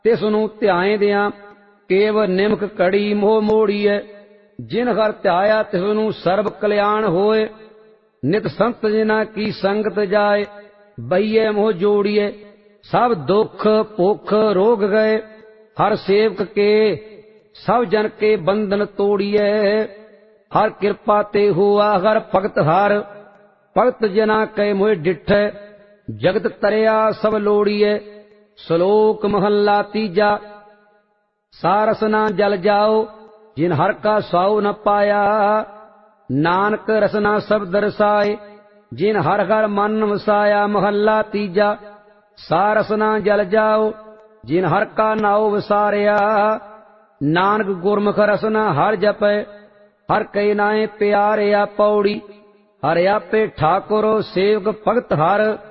तिस नूं ध्याएंदियां केव निमक कड़ी मोह मोड़ीए। जिन हर ध्याया तिस नूं सर्ब कल्याण होए। नित संत जिना की संगत जाए बईए मोह जोड़िए। सब दुख भुख रोग गए हर सेवक के सब जन के बंधन तोड़िए। हर कृपा ते हुआ हर भगत हर भगत जना कै मोह डिठै। जगत तरिया सब लोड़िए। श्लोक महला तीजा। सारस ना जल जाओ जिन हर का स्वाऊ न पाया। नानक रसना सब दरसाए जिन हर हर मन वसाया। महला तीजा। सारस ना जल जाओ जिन हर का नाव वसारिया। नानक गुरमुख रसना हर जपै हर कई नाए प्यारिया। पौड़ी हर आपे ठाकुर सेवक भगत हर